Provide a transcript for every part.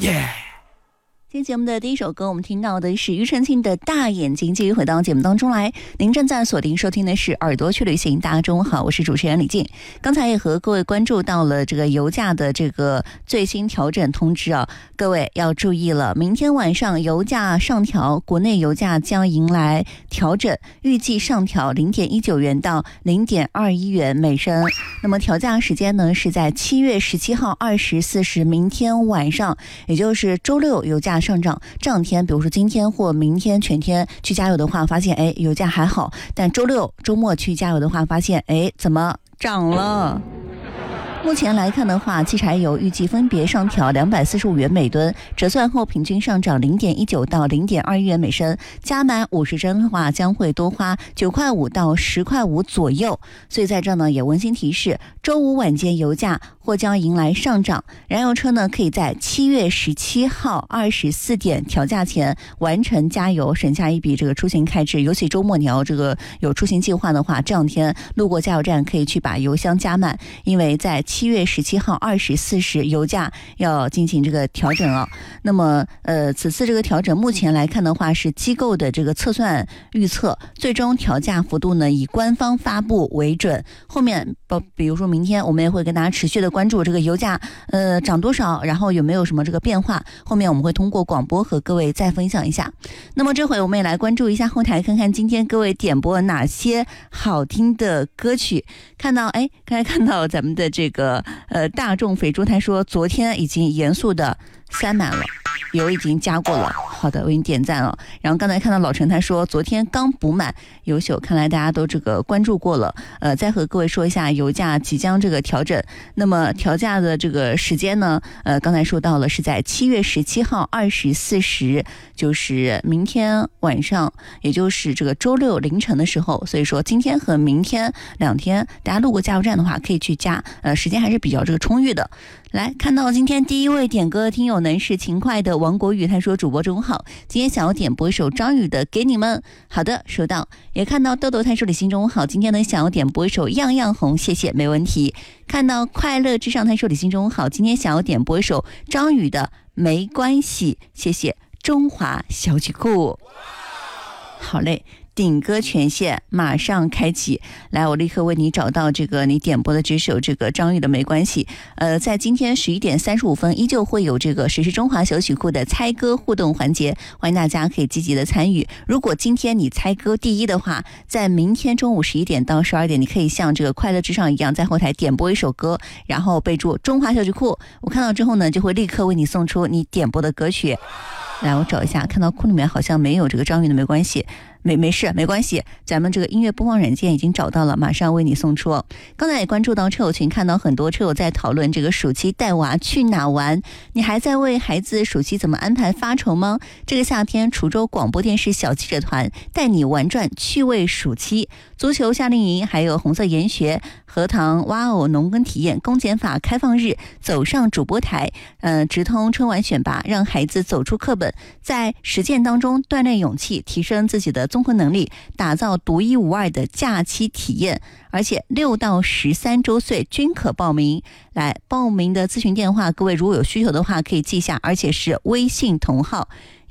耶！ 今天节目的第一首歌，我们听到的是庾澄庆的大眼睛。继续回到节目当中来，您正在锁定收听的是耳朵去旅行。大家中午好，我是主持人李静。刚才也和各位关注到了这个油价的这个最新调整通知啊，各位要注意了，明天晚上油价上调，国内油价将迎来调整，预计上调0.19元到0.21元每升。那么调价时间呢是在7月17号24时，明天晚上，也就是周六油价上涨。这两天比如说今天或明天全天去加油的话，发现油价还好，但周六周末去加油的话，发现怎么涨了。目前来看的话，汽柴油预计分别上调245元每吨，折算后平均上涨0.19到0.21元每升，加满50升的话将会多花9块5到10块5左右。所以在这呢也温馨提示，周五晚间油价或将迎来上涨，燃油车呢可以在7月17号24点调价前完成加油，省下一笔这个出行开支。尤其周末你要这个有出行计划的话，这两天路过加油站可以去把油箱加满，因为在7月17号24时油价要进行这个调整啊。那么此次这个调整目前来看的话是机构的这个测算预测，最终调价幅度呢以官方发布为准。后面比如说明天我们也会跟大家持续的关注这个油价涨多少，然后有没有什么这个变化，后面我们会通过广播和各位再分享一下。那么这回我们也来关注一下后台，看看今天各位点播哪些好听的歌曲。看到刚才看到咱们的这个大众肥猪，他说昨天已经严肃的塞满了，油已经加过了。好的，我已经点赞了。然后刚才看到老陈他说昨天刚补满，优秀，看来大家都这个关注过了。再和各位说一下油价即将这个调整。那么调价的这个时间呢，刚才说到了是在7月17号24时，就是明天晚上，也就是这个周六凌晨的时候。所以说今天和明天两天，大家路过加油站的话可以去加，时间还是比较这个充裕的。来看到今天第一位点歌听友呢是勤快的王国宇，他说主播中午好，今天想要点播一首张宇的给你们。好的，收到。也看到豆豆他说李心中午好，今天呢想要点播一首样样红，谢谢，没问题。看到快乐之上他说李心中午好，今天想要点播一首张宇的没关系，谢谢，中华小曲库。好嘞，顶歌权限马上开启，来，我立刻为你找到这个你点播的这首这个张宇的没关系。在今天11点35分依旧会有这个谁是中华小曲库的猜歌互动环节，欢迎大家可以积极的参与。如果今天你猜歌第一的话，在明天中午11点到12点，你可以像这个快乐之上一样，在后台点播一首歌，然后备注中华小曲库，我看到之后呢就会立刻为你送出你点播的歌曲。来，我找一下，看到库里面好像没有这个张宇的没关系，没事，没关系，咱们这个音乐播放软件已经找到了，马上为你送出。刚才也关注到车友群，看到很多车友在讨论这个暑期带娃去哪玩，你还在为孩子暑期怎么安排发愁吗？这个夏天滁州广播电视小记者团带你玩转趣味暑期，足球夏令营，还有红色研学、荷塘挖藕农耕体验、公检法开放日，走上主播台，直通春晚选拔，让孩子走出课本，在实践当中锻炼勇气，提升自己的综合能力，打造独一无二的假期体验。而且6到13周岁均可报名。来，报名的咨询电话，各位如果有需求的话可以记下，而且是微信同号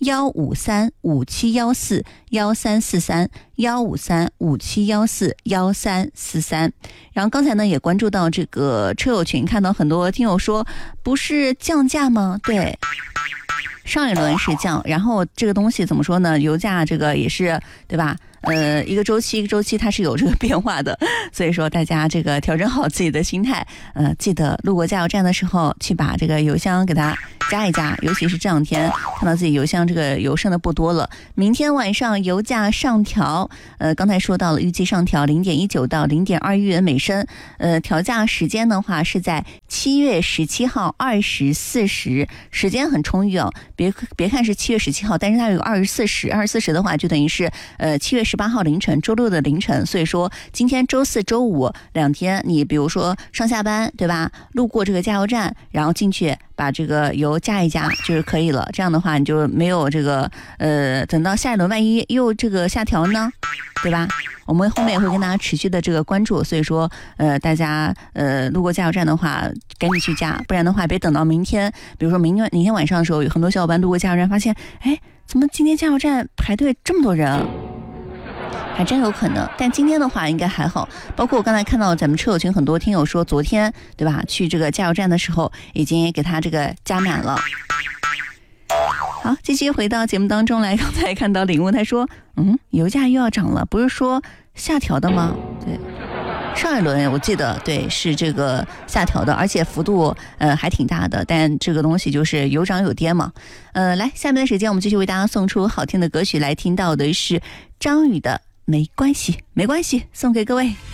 15357141313，15357141343。然后刚才呢也关注到这个车友群，看到很多听友说不是降价吗？对，上一轮是降，然后这个东西怎么说呢？油价这个也是，对吧？一个周期它是有这个变化的，所以说大家这个调整好自己的心态，记得路过加油站的时候去把这个油箱给它加一加，尤其是这两天看到自己油箱这个油剩的不多了。明天晚上油价上调，刚才说到了预计上调0.19到0.21元每升，调价时间的话是在7月17号24时，时间很充裕哦。别看是7月17号，但是它有24时的话就等于是7月18号凌晨，周六的凌晨。所以说今天周四周五两天，你比如说上下班对吧，路过这个加油站，然后进去把这个油加一加就是可以了。这样的话，你就没有这个等到下一轮万一又这个下调呢，对吧？我们后面也会跟大家持续的这个关注，所以说大家路过加油站的话，赶紧去加，不然的话别等到明天，比如说明天晚上的时候，有很多小伙伴路过加油站，发现哎，怎么今天加油站排队这么多人？还真有可能，但今天的话应该还好。包括我刚才看到咱们车友群很多听友说，昨天对吧，去这个加油站的时候已经给他这个加满了。好，继续回到节目当中来。刚才看到领悟他说，油价又要涨了，不是说下调的吗？对，上一轮我记得对是这个下调的，而且幅度还挺大的。但这个东西就是有涨有跌嘛。来，下面的时间我们继续为大家送出好听的歌曲，来听到的是张宇的。没关系，没关系，送给各位。